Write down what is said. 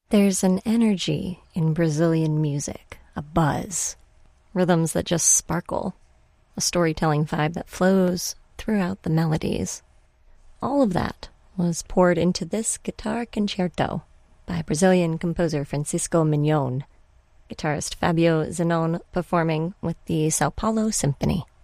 There's an energy in Brazilian music, a buzz, rhythms that just sparkle, a storytelling vibe that flows throughout the melodies. All of that was poured into this guitar concerto by Brazilian composer Francisco Mignon, guitarist Fabio Zenon performing with the Sao Paulo Symphony.